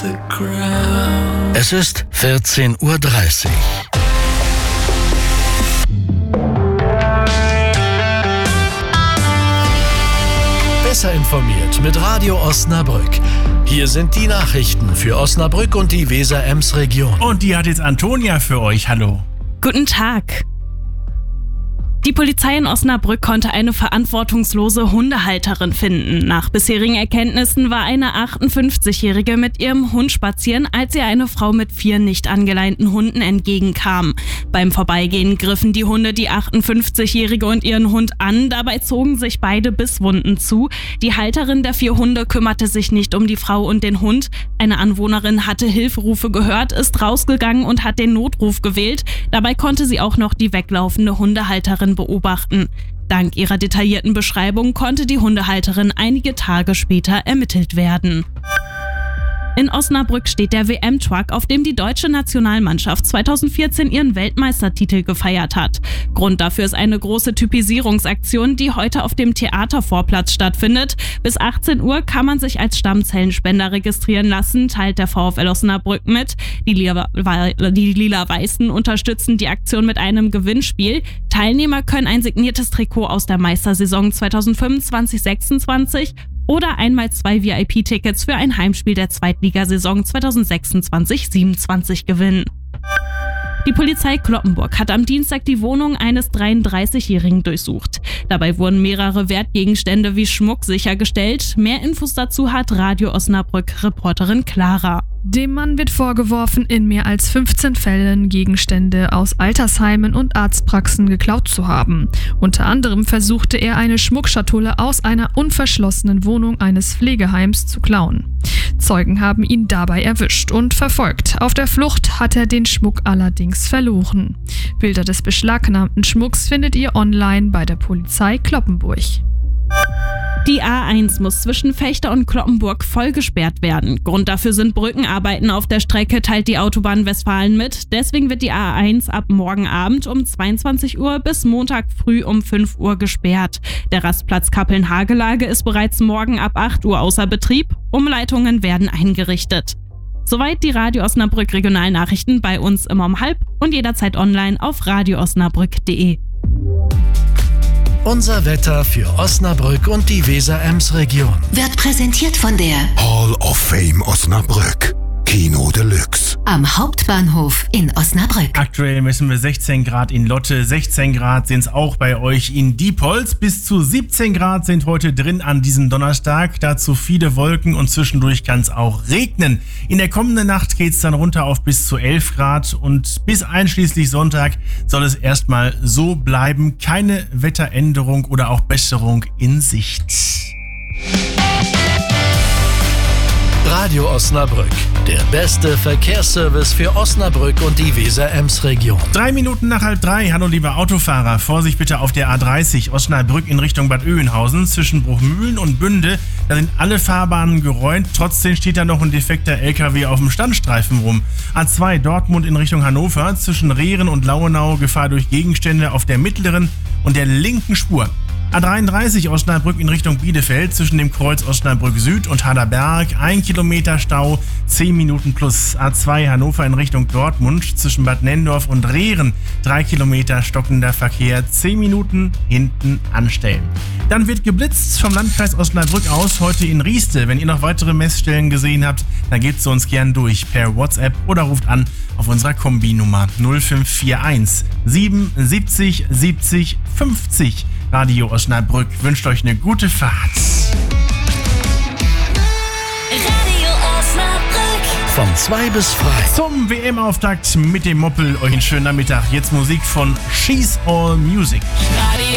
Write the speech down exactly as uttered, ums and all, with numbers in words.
the ground. Es ist vierzehn Uhr dreißig. Besser informiert mit Radio Osnabrück. Hier sind die Nachrichten für Osnabrück und die Weser-Ems-Region. Und die hat jetzt Antonia für euch. Hallo. Guten Tag. Die Polizei in Osnabrück konnte eine verantwortungslose Hundehalterin finden. Nach bisherigen Erkenntnissen war eine achtundfünfzigjährige mit ihrem Hund spazieren, als ihr eine Frau mit vier nicht angeleinten Hunden entgegenkam. Beim Vorbeigehen griffen die Hunde die achtundfünfzigjährige und ihren Hund an. Dabei zogen sich beide Bisswunden zu. Die Halterin der vier Hunde kümmerte sich nicht um die Frau und den Hund. Eine Anwohnerin hatte Hilferufe gehört, ist rausgegangen und hat den Notruf gewählt. Dabei konnte sie auch noch die weglaufende Hundehalterin beobachten. Dank ihrer detaillierten Beschreibung konnte die Hundehalterin einige Tage später ermittelt werden. In Osnabrück steht der W M-Truck, auf dem die deutsche Nationalmannschaft zweitausendvierzehn ihren Weltmeistertitel gefeiert hat. Grund dafür ist eine große Typisierungsaktion, die heute auf dem Theatervorplatz stattfindet. Bis achtzehn Uhr kann man sich als Stammzellenspender registrieren lassen, teilt der VfL Osnabrück mit. Die Lila- die Lila-Weißen unterstützen die Aktion mit einem Gewinnspiel. Teilnehmer können ein signiertes Trikot aus der Meistersaison zweitausendfünfundzwanzig sechsundzwanzig oder einmal zwei V I P-Tickets für ein Heimspiel der Zweitligasaison zweitausendsechsundzwanzig siebenundzwanzig gewinnen. Die Polizei Cloppenburg hat am Dienstag die Wohnung eines dreiunddreißigjährigen durchsucht. Dabei wurden mehrere Wertgegenstände wie Schmuck sichergestellt. Mehr Infos dazu hat Radio Osnabrück-Reporterin Clara. Dem Mann wird vorgeworfen, in mehr als fünfzehn Fällen Gegenstände aus Altersheimen und Arztpraxen geklaut zu haben. Unter anderem versuchte er, eine Schmuckschatulle aus einer unverschlossenen Wohnung eines Pflegeheims zu klauen. Zeugen haben ihn dabei erwischt und verfolgt. Auf der Flucht hat er den Schmuck allerdings verloren. Bilder des beschlagnahmten Schmucks findet ihr online bei der Polizei Cloppenburg. Die A eins muss zwischen Vechta und Cloppenburg voll gesperrt werden. Grund dafür sind Brückenarbeiten auf der Strecke, teilt die Autobahn Westfalen mit. Deswegen wird die A eins ab morgen Abend um zweiundzwanzig Uhr bis Montag früh um fünf Uhr gesperrt. Der Rastplatz Kappeln-Hagelage ist bereits morgen ab acht Uhr außer Betrieb. Umleitungen werden eingerichtet. Soweit die Radio Osnabrück Regionalnachrichten bei uns immer um halb und jederzeit online auf radio osnabrück punkt de. Unser Wetter für Osnabrück und die Weser-Ems-Region. Wird präsentiert von der Hall of Fame Osnabrück. Kino Deluxe. am Hauptbahnhof in Osnabrück. Aktuell messen wir sechzehn Grad in Lotte, sechzehn Grad sind es auch bei euch in Diepholz. Bis zu siebzehn Grad sind heute drin an diesem Donnerstag. Dazu viele Wolken und zwischendurch kann es auch regnen. In der kommenden Nacht geht es dann runter auf bis zu elf Grad und bis einschließlich Sonntag soll es erstmal so bleiben. Keine Wetteränderung oder auch Besserung in Sicht. Radio Osnabrück, der beste Verkehrsservice für Osnabrück und die Weser-Ems-Region. Drei Minuten nach halb drei. Hallo liebe Autofahrer, Vorsicht bitte auf der A dreißig Osnabrück in Richtung Bad Oeynhausen zwischen Bruchmühlen und Bünde. Da sind alle Fahrbahnen geräumt, trotzdem steht da noch ein defekter L K W auf dem Standstreifen rum. A zwei Dortmund in Richtung Hannover zwischen Rehren und Lauenau, Gefahr durch Gegenstände auf der mittleren und der linken Spur. A dreiunddreißig Osnabrück in Richtung Bielefeld zwischen dem Kreuz Osnabrück Süd und Haderberg, ein Kilometer Stau, zehn Minuten plus. A zwei Hannover in Richtung Dortmund zwischen Bad Nenndorf und Rehren, drei Kilometer stockender Verkehr, zehn Minuten hinten anstellen. Dann wird geblitzt vom Landkreis Osnabrück aus heute in Rieste. Wenn ihr noch weitere Messstellen gesehen habt, dann gebt sie uns gern durch per WhatsApp oder ruft an auf unserer Kombinummer null fünf vier eins siebenundsiebzig siebzig fünfzig. Radio Osnabrück wünscht euch eine gute Fahrt. Radio Osnabrück. Von zwei bis frei. Zum W M-Auftakt mit dem Moppel. Euch einen schönen Nachmittag. Jetzt Musik von She's All Music. Radio